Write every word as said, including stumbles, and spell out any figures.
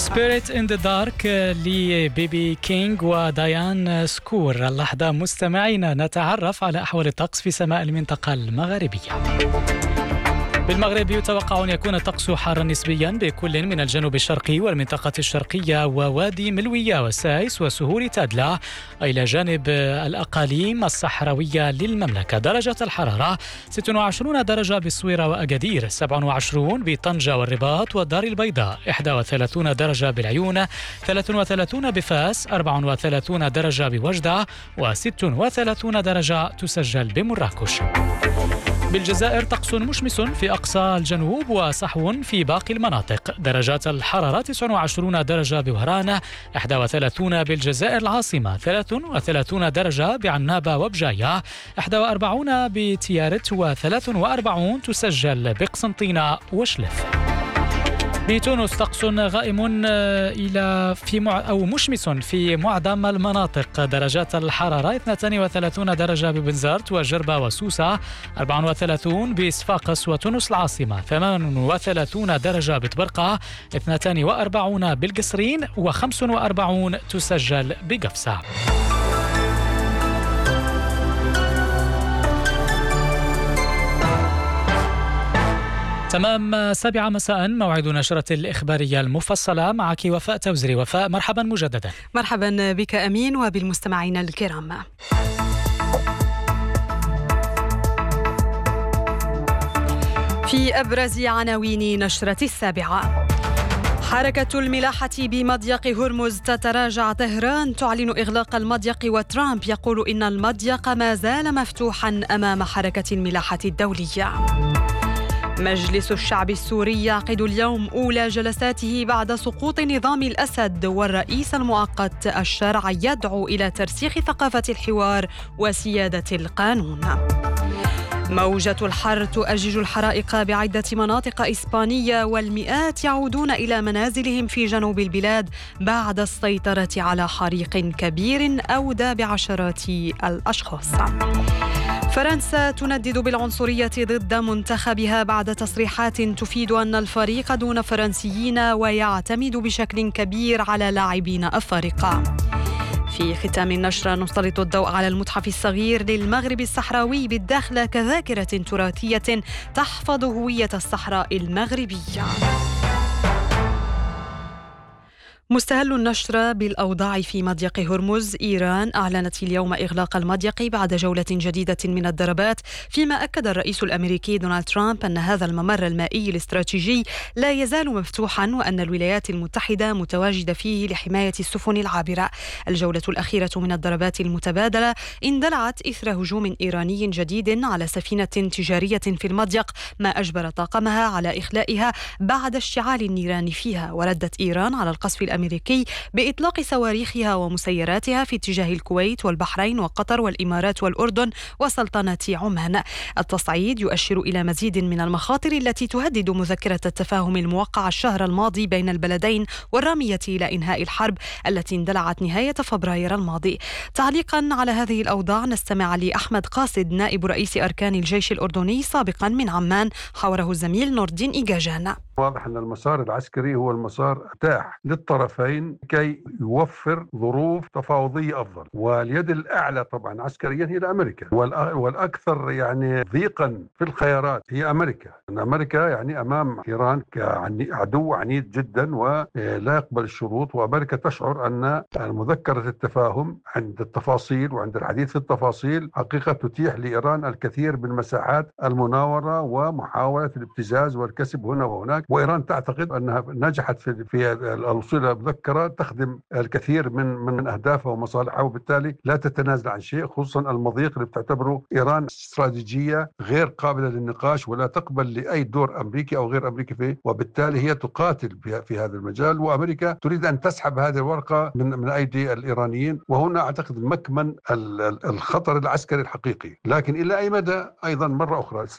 Spirit in the Dark لبيبي كينغ وديان سكور. اللحظة مستمعينا نتعرف على أحوال الطقس في سماء المنطقة المغربية. بالمغرب يتوقع أن يكون الطقس حارا نسبيا بكل من الجنوب الشرقي والمنطقة الشرقية ووادي ملوية وسايس وسهول تادلة، إلى جانب الأقاليم الصحراوية للمملكة. درجة الحرارة ستة وعشرين درجة بالصويرة وأكادير، سبعة وعشرين بطنجة والرباط والدار البيضاء، إحدى وثلاثين درجة بالعيون، ثلاثة وثلاثين بفاس، أربعة وثلاثين درجة بوجدة، وست وثلاثين درجة تسجل بمراكش. بالجزائر طقس مشمس في أقصى الجنوب وصحو في باقي المناطق. درجات الحرارة تسعة وعشرين درجة بوهران، إحدى وثلاثين بالجزائر العاصمة، ثلاثة وثلاثين درجة بعنابة وبجاية، إحدى وأربعين بتيارت، وثلاث وأربعين تسجل بقسنطينة وشلف. بتونس طقس غائم إلى في مع أو مشمس في معظم المناطق. درجات الحرارة اثنتين وثلاثين درجة ببنزرت وجربة وسوسة، أربعة وثلاثين بصفاقس وتونس العاصمة، ثمانية وثلاثين درجة بطبرقة، اثنتين وأربعين بالقصرين، وخمس وأربعين تسجل بقفصة. تمام سابعة مساء موعد نشرة الإخبارية المفصلة، معك وفاء توزري. وفاء، مرحبا مجددا. مرحبا بك أمين وبالمستمعين الكرام. في أبرز عناوين نشرة السابعة: حركة الملاحة بمضيق هرمز تتراجع، طهران تعلن إغلاق المضيق، وترامب يقول إن المضيق ما زال مفتوحا أمام حركة الملاحة الدولية. مجلس الشعب السوري يعقد اليوم أولى جلساته بعد سقوط نظام الأسد، والرئيس المؤقت الشرع يدعو إلى ترسيخ ثقافة الحوار وسيادة القانون. موجة الحر تؤجج الحرائق بعدة مناطق إسبانية، والمئات يعودون إلى منازلهم في جنوب البلاد بعد السيطرة على حريق كبير أودى بعشرات الأشخاص. فرنسا تندد بالعنصرية ضد منتخبها بعد تصريحات تفيد أن الفريق دون فرنسيين ويعتمد بشكل كبير على لاعبين أفارقة. في ختام النشرة نسلط الضوء على المتحف الصغير للمغرب الصحراوي بالداخل كذاكرة تراثية تحفظ هوية الصحراء المغربية. مستهل النشرة بالأوضاع في مضيق هرمز. إيران أعلنت اليوم إغلاق المضيق بعد جولة جديدة من الضربات، فيما أكد الرئيس الأمريكي دونالد ترامب أن هذا الممر المائي الاستراتيجي لا يزال مفتوحا، وأن الولايات المتحدة متواجدة فيه لحماية السفن العابرة. الجولة الأخيرة من الضربات المتبادلة اندلعت إثر هجوم إيراني جديد على سفينة تجارية في المضيق، ما أجبر طاقمها على إخلائها بعد اشتعال النيران فيها. وردت إيران على القصف الأمريكي الأمريكي بإطلاق صواريخها ومسيراتها في اتجاه الكويت والبحرين وقطر والإمارات والأردن وسلطنة عمان. التصعيد يؤشر إلى مزيد من المخاطر التي تهدد مذكرة التفاهم الموقعة الشهر الماضي بين البلدين والرامية إلى إنهاء الحرب التي اندلعت نهاية فبراير الماضي. تعليقا على هذه الأوضاع نستمع لأحمد قاصد نائب رئيس أركان الجيش الأردني سابقا من عمان، حوره الزميل نور الدين إيجاجان. واضح أن المسار العسكري هو المسار متاح للطرفين كي يوفر ظروف تفاوضية أفضل، واليد الأعلى طبعا عسكريا هي أمريكا، والأكثر يعني ضيقا في الخيارات هي أمريكا. أن أمريكا يعني أمام إيران كعدو عنيد جدا ولا يقبل الشروط، وأمريكا تشعر أن مذكرة التفاهم عند التفاصيل وعند الحديث في التفاصيل حقيقة تتيح لإيران الكثير من مساحات المناورة ومحاولة الابتزاز والكسب هنا وهناك. وإيران تعتقد أنها نجحت في في الوصول إلى مذكرة تخدم الكثير من من أهدافها ومصالحها، وبالتالي لا تتنازل عن شيء، خصوصا المضيق اللي بتعتبره إيران استراتيجية غير قابلة للنقاش ولا تقبل لأي دور أمريكي أو غير أمريكي فيه، وبالتالي هي تقاتل في هذا المجال. وأمريكا تريد أن تسحب هذه الورقة من من أيدي الإيرانيين، وهنا أعتقد مكمن الخطر العسكري الحقيقي. لكن إلى أي مدى أيضا مرة أخرى